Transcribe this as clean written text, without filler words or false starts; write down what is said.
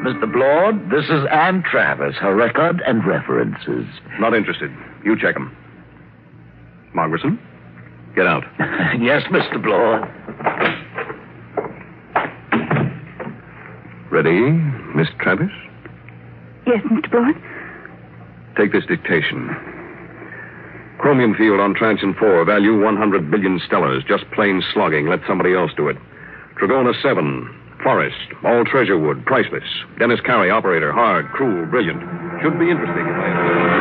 Mr. Blord. This is Ann Travis, her record and references. Not interested. You check them. Margerson, get out. Yes, Mr. Blord. Ready, Miss Travis? Yes, Mr. Blord. Take this dictation. Chromium field on Transition 4, value 100 billion stellars. Just plain slogging. Let somebody else do it. Trigona 7, Forest, all treasure wood, priceless. Dennis Carey, operator, hard, cruel, brilliant. Should be interesting if I...